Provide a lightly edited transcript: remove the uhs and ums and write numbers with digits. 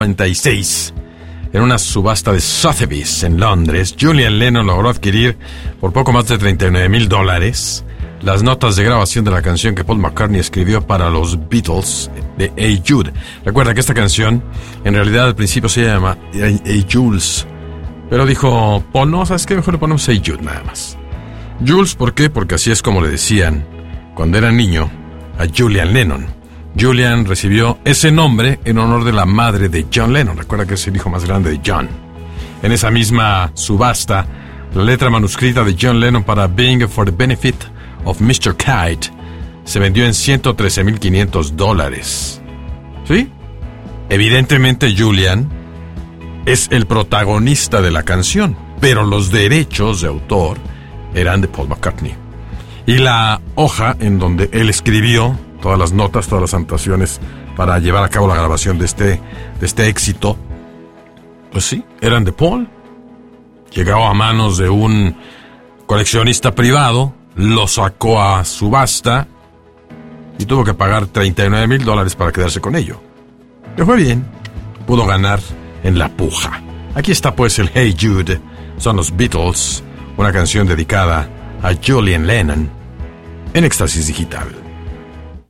1996, en una subasta de Sotheby's en Londres, Julian Lennon logró adquirir por poco más de $39,000 las notas de grabación de la canción que Paul McCartney escribió para los Beatles de Hey Jude. Recuerda que esta canción en realidad al principio se llama Hey Jules, pero dijo Paul, no, ¿sabes qué? Mejor le ponemos Hey Jude nada más. Jules, ¿por qué? Porque así es como le decían cuando era niño a Julian Lennon. Julian recibió ese nombre en honor de la madre de John Lennon. Recuerda que es el hijo más grande de John. En esa misma subasta, la letra manuscrita de John Lennon para Being for the Benefit of Mr. Kite se vendió en $113,500. ¿Sí? Evidentemente Julian es el protagonista de la canción, pero los derechos de autor eran de Paul McCartney. Y la hoja en donde él escribió todas las notas, todas las anotaciones para llevar a cabo la grabación de este éxito, pues sí, eran de Paul. Llegó a manos de un coleccionista privado, lo sacó a subasta y tuvo que pagar $39,000 para quedarse con ello. Le fue bien, pudo ganar en la puja. Aquí está pues el Hey Jude, son los Beatles, una canción dedicada a Julian Lennon en Éxtasis Digital.